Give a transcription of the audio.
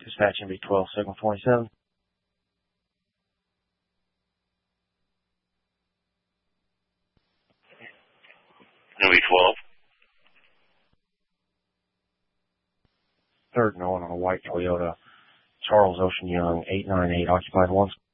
Dispatch MV12, signal 27. MV12. Third and on a white Toyota. Charles Ocean Young, 898, occupied 1.